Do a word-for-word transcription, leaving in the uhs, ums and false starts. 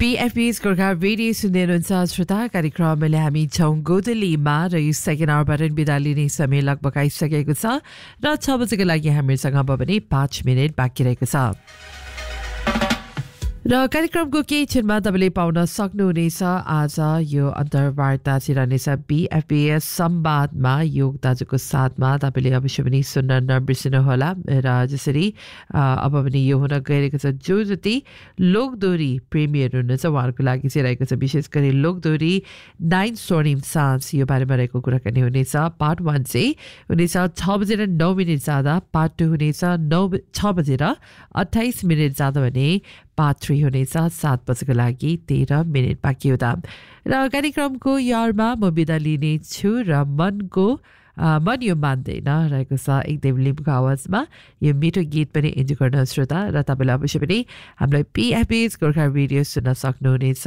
पीएफबीएस Gorkha radio सुन्दै हुनुहुन्छ श्रोता कार्यक्रमले हामी छौँ गोदलीमा र यो सेकेन्ड आवरबाट बिदा लिने समय लगभग आइसकेको छ र छ बजेको लागि हामीसँग अब भने पाँच मिनट बाँकी रहेको छ र कार्यक्रमको केही क्षणमा तपाईँले पाउन सक्नुहुनेछ आज यो अन्तर्वार्ता छिरहनेछ बीएफबीएस संवादमा योग दाजुको साथमा तपाईँले अवश्य पनि सुन्न नबिर्सिनुहोला र जसरी अब पनि यो हुन गइरहेको छ जो जति लोकदोरी प्रेमीहरू हुनुहुन्छ उहाँहरूको लागि चाहिँ रहेको छ विशेष गरी लोकदोरी नाइन स्वर्णिम साँझ यो बारेमा रहेको कुराकानी हुनेछ पार्ट वान चाहिँ हुनेछ छ बजेर नौ मिनट जाँदा पार्ट टू हुनेछ नौ छ बजेर अठाइस मिनट जाँदा भने पार्ट थ्री हुनेछ सात बजेको लागि तेह्र मिनट बाँकी हुँदा र कार्यक्रमको यारमा म बिदा लिने छु र मनको मन यो मान्दैन रहेको छ एकदम लिम्को आवाजमा यो मिठो गीत पनि इन्जोय गर्न श्रोता र तपाईँलाई अवश्य पनि हामीलाई पीएफबीएस गोर्खा रेडियो सुन्न सक्नुहुनेछ